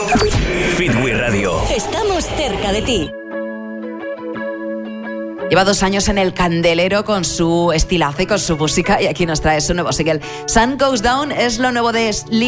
Fitwi Radio. Estamos cerca de ti. Lleva 2 años en el candelero con su estilazo y con su música, y aquí nos trae su nuevo single. Sun Goes Down es lo nuevo de Slim.